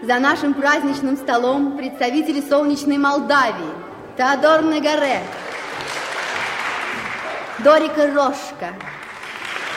За нашим праздничным столом представители солнечной Молдавии. Теодор Негаре, Дорика Рошка,